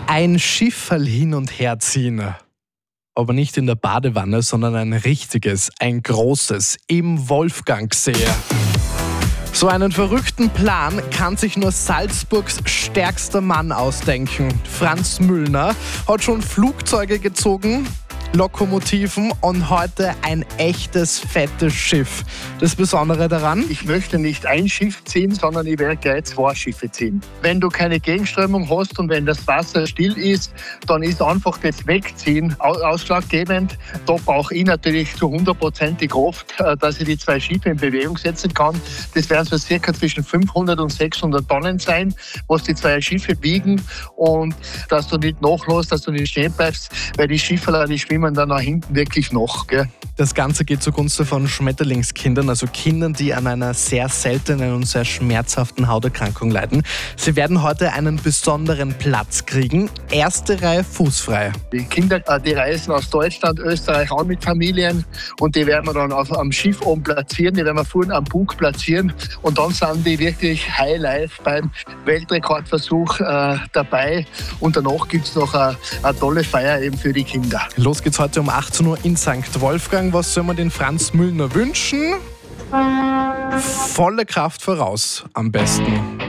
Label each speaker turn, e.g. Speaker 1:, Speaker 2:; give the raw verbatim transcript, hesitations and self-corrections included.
Speaker 1: Ein Schifferl hin und her ziehen. Aber nicht in der Badewanne, sondern ein richtiges, ein großes, im Wolfgangsee. So einen verrückten Plan kann sich nur Salzburgs stärkster Mann ausdenken. Franz Müllner hat schon Flugzeuge gezogen, Lokomotiven und heute ein echtes, fettes Schiff. Das Besondere daran?
Speaker 2: Ich möchte nicht ein Schiff ziehen, sondern ich werde gleich zwei Schiffe ziehen. Wenn du keine Gegenströmung hast und wenn das Wasser still ist, dann ist einfach das Wegziehen ausschlaggebend. Da brauche ich natürlich zu hundert Prozent die Kraft, dass ich die zwei Schiffe in Bewegung setzen kann. Das werden so circa zwischen fünfhundert und sechshundert Tonnen sein, was die zwei Schiffe wiegen. Und dass du nicht nachlässt, dass du nicht stehen bleibst, weil die Schiffe, die schwimmen dann nach hinten wirklich noch. Gell?
Speaker 1: Das Ganze geht zugunsten von Schmetterlingskindern, also Kindern, die an einer sehr seltenen und sehr schmerzhaften Hauterkrankung leiden. Sie werden heute einen besonderen Platz kriegen. Erste Reihe fußfrei.
Speaker 2: Die Kinder, die reisen aus Deutschland, Österreich an mit Familien und die werden wir dann auf, am Schiff oben platzieren, die werden wir vorne am Bug platzieren und dann sind die wirklich high life beim Weltrekordversuch äh, dabei und danach gibt es noch eine, eine tolle Feier eben für die Kinder.
Speaker 1: Los geht's heute um achtzehn Uhr in Sankt Wolfgang. Was soll man den Franz Müllner wünschen? Volle Kraft voraus am besten.